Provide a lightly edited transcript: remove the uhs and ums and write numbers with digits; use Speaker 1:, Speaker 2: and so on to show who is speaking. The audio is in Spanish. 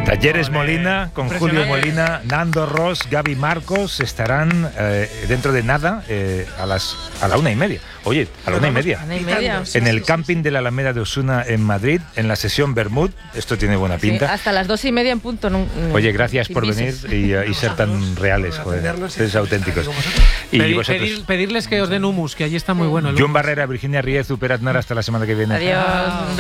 Speaker 1: Talleres Molina, con Julio Molina, Nando Ross, Gaby Marcos estarán dentro de nada a la 1:30. Oye, a la 1:30. En el camping de la Alameda de Osuna en Madrid, en la sesión Bermud. Esto tiene buena pinta.
Speaker 2: Sí, hasta las 2:30 en punto.
Speaker 1: Oye, gracias por venir y ser tan reales, joder. Sois auténticos. Y vosotros.
Speaker 3: Pedirles que os den hummus, que allí está muy bueno.
Speaker 1: John Barrera, Virginia Riez, Uper Aznar, hasta la semana que viene.
Speaker 2: Adiós.